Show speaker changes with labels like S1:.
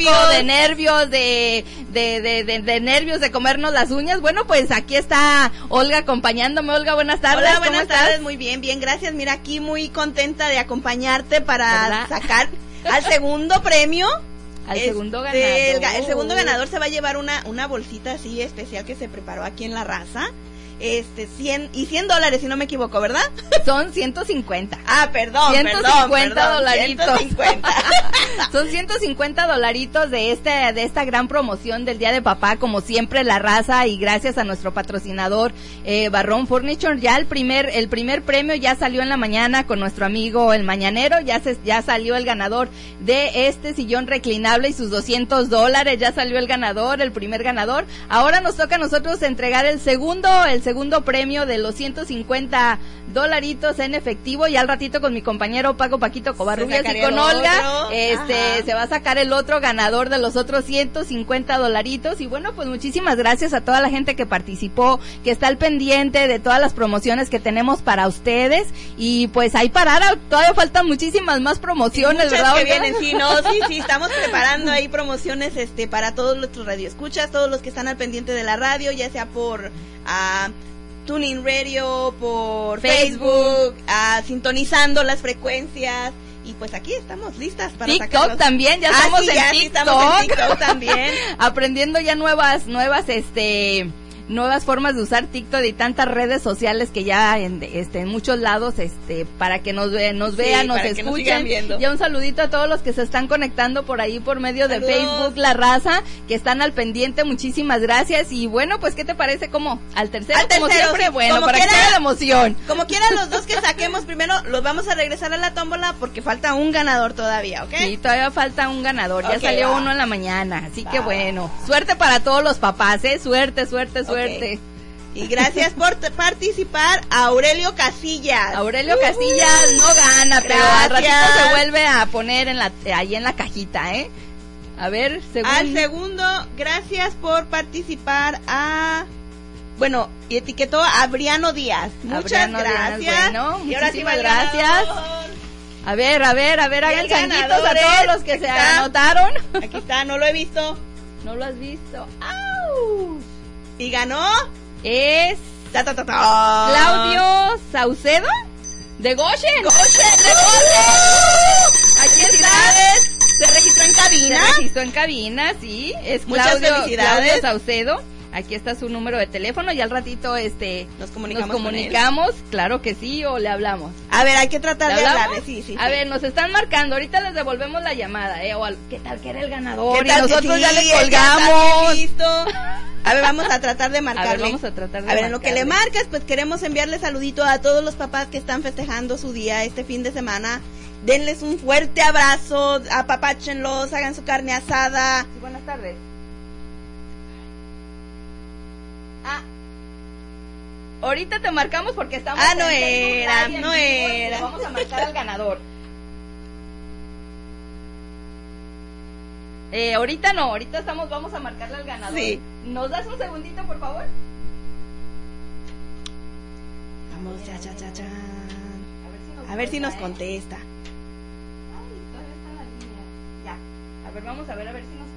S1: de nervios de comernos las uñas. Bueno, pues aquí está Olga acompañándome. Olga, buenas tardes.
S2: Hola, buenas tardes, muy bien, gracias. Mira, aquí muy contenta de acompañarte para sacar al segundo premio.
S1: Al segundo ganador.
S2: El segundo ganador se va a llevar una bolsita así especial que se preparó aquí en La Raza. $100, si no me equivoco, ¿verdad?
S1: Son 150.
S2: Ah, perdón.
S1: 150 dolaritos.
S2: 150.
S1: Son 150 dolaritos de esta gran promoción del Día de Papá, como siempre La Raza, y gracias a nuestro patrocinador Barrón Furniture. Ya el primer premio ya salió en la mañana con nuestro amigo el Mañanero, ya salió el ganador de este sillón reclinable y sus $200, ya salió el primer ganador. Ahora nos toca a nosotros entregar el segundo premio de los 150 dolaritos en efectivo, y al ratito con mi compañero Paquito Covarrubias y con Olga, se va a sacar el otro ganador de los otros 150 dolaritos. Y bueno, pues muchísimas gracias a toda la gente que participó, que está al pendiente de todas las promociones que tenemos para ustedes, y pues ahí todavía faltan muchísimas más promociones,
S2: muchas,
S1: ¿verdad?
S2: Que vienen, sí, estamos preparando ahí promociones para todos nuestros radioescuchas, todos los que están al pendiente de la radio, ya sea por TuneIn Radio, por Facebook, sintonizando las frecuencias, y pues aquí estamos listas para
S1: TikTok
S2: sacarlos.
S1: También, ya estamos en TikTok.
S2: Sí, estamos en TikTok también.
S1: Aprendiendo ya nuevas formas de usar TikTok y tantas redes sociales que ya en muchos lados para que nos vean, nos escuchen. Ya un saludito a todos los que se están conectando por ahí por medio de Facebook La Raza, que están al pendiente. Muchísimas gracias. Y bueno, pues ¿qué te parece como al tercero como siempre?
S2: Sí,
S1: bueno,
S2: como
S1: para que haya la emoción.
S2: Como quieran los dos que saquemos primero, los vamos a regresar a la tómbola porque falta un ganador todavía, ¿ok?
S1: Sí, todavía falta un ganador. Ya salió uno en la mañana, así que bueno,
S2: va.
S1: Suerte para todos los papás, suerte.
S2: Okay. Y gracias por participar a Aurelio Casillas.
S1: Aurelio Casillas no gana, pero al ratito se vuelve a poner ahí en la cajita, A ver,
S2: al segundo, gracias por participar y etiquetó a Briano Díaz. Muchas gracias.
S1: Bueno, y ahora sí, gracias. A ver, hagan changuitos a todos los que se anotaron.
S2: Aquí está, no lo he visto.
S1: No lo has visto. ¡Au!
S2: Y ganó
S1: es Claudio Saucedo de Goshen.
S2: Aquí está. Se registró en cabina.
S1: Sí. Es
S2: Muchas felicidades.
S1: Claudio Saucedo. Aquí está su número de teléfono y al ratito
S2: nos comunicamos
S1: con él. Claro que sí, o le hablamos.
S2: A ver, hay que tratar de hablarle, sí.
S1: A ver, nos están marcando, ahorita les devolvemos la llamada, ¿qué tal que era el ganador?
S2: Y nosotros ya le colgamos. A ver, vamos a tratar de marcarle. A ver, en lo que le marcas, pues queremos enviarle saludito a todos los papás que están festejando su día este fin de semana. Denles un fuerte abrazo, apapáchenlos, hagan su carne asada.
S1: Sí, buenas tardes. Ahorita te marcamos porque estamos
S2: no era.
S1: Vamos a marcar al ganador. Ahorita no, vamos a marcarle al ganador.
S2: Sí.
S1: ¿Nos das un segundito, por favor?
S2: Vamos, ya. A ver si nos contesta.
S1: Ay, todavía está en la línea. Ya. A ver, vamos a ver si nos